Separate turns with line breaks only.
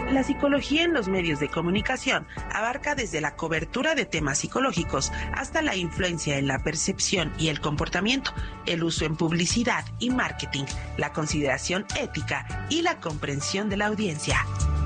La psicología en los medios de comunicación abarca desde la cobertura de temas psicológicos hasta la influencia en la percepción y el comportamiento, el uso en publicidad y marketing, la consideración ética y la comprensión de la audiencia.